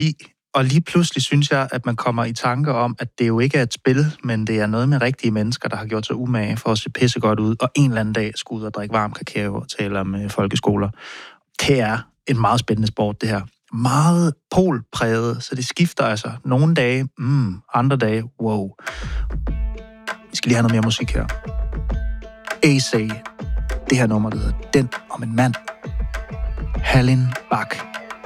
Og lige pludselig synes jeg, at man kommer i tanke om, at det jo ikke er et spil, men det er noget med rigtige mennesker, der har gjort sig umage for at se pissegodt ud, og en eller anden dag skulle ud og drikke varm kakao og tale om folkeskoler. Det er en meget spændende sport, det her. Meget polpræget, så det skifter altså. Nogle dage, andre dage, wow. Vi skal lige have noget mere musik her. A-Say, det her nummer, der hedder Den om en mand. Hallin